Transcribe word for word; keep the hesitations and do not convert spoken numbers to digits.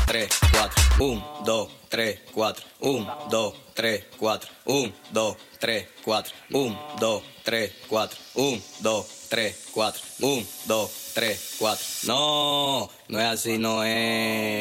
tres, cuatro. Un, dos, tres, cuatro. Un, dos, tres, cuatro. Un, dos, tres, cuatro. Un, dos, tres, cuatro. Un, dos, tres, cuatro. Un, dos, tres, cuatro. No, no es así, no es.